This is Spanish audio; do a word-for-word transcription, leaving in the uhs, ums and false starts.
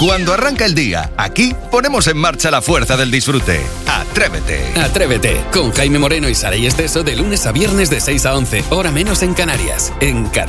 Cuando arranca el día, aquí ponemos en marcha la fuerza del disfrute. Atrévete. Atrévete, con Jaime Moreno y Saray Esteso de lunes a viernes de seis a once, hora menos en Canarias, en Canarias.